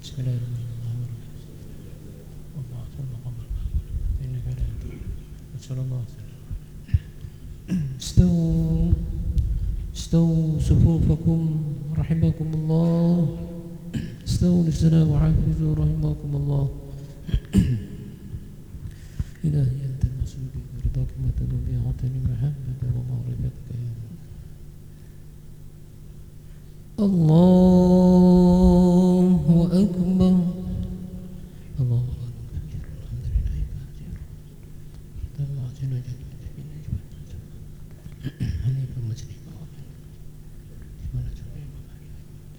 Bismillahirrahmanirrahim. Allah Ta'ala إنك لا نسأل الله. استووا صفوفكم رحمكم الله. استووا للسلام وحافظوا رحمكم الله. إلهي أنت المسؤول برضاك ما تدعو به عطني محمد ومعرفتك يا الله أكبر. الله